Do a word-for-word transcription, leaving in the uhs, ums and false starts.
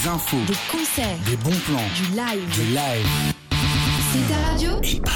Des infos, des concerts, des bons plans, du live. du live. C'est ta radio ? Et